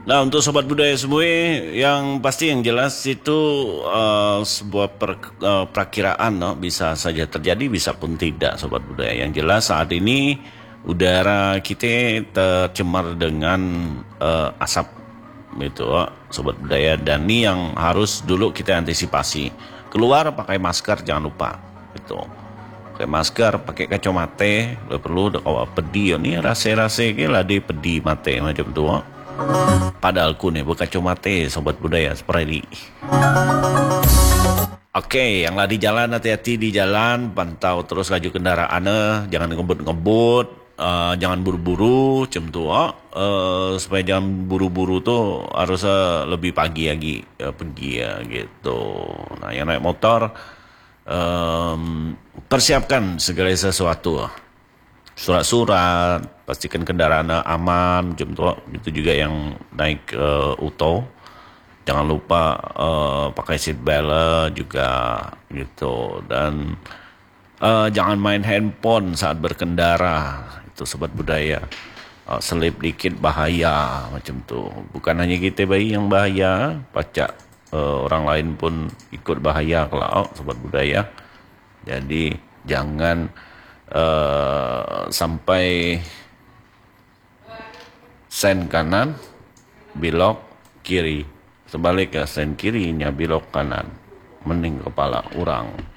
Nah, untuk sobat budaya semua, yang pasti yang jelas itu sebuah perakiraan, no? Bisa saja terjadi, bisa pun tidak, sobat budaya. Yang jelas saat ini udara kita tercemar dengan asap, gitu, sobat budaya. Dan ini yang harus dulu kita antisipasi. Keluar pakai masker, jangan lupa, gitu. Pakai masker, pakai kacamata, perlu kalau pedi, ini rasa-rasa lah di pedi mate macam tu. Padahal ku nih bukan cuma teh sobat budaya seperti. Oke, yang lah di jalan hati-hati di jalan, pantau terus laju kendaraan, jangan ngebut-ngebut, jangan buru-buru, cem tua, supaya jangan buru-buru tuh harus lebih pagi lagi pergi ya gitu. Nah, yang naik motor, persiapkan segala sesuatu. Surat-surat, pastikan kendaraan aman, jam tua. Itu juga yang naik auto, jangan lupa pakai seat belt juga gitu. Dan jangan main handphone saat berkendara, itu sobat budaya. Selip dikit bahaya macam tuh. Bukan hanya kita bayi yang bahaya, pacak orang lain pun ikut bahaya kalau sobat budaya. Jadi jangan sampai sen kanan belok kiri, sebaliknya sen kirinya belok kanan, mending kepala orang.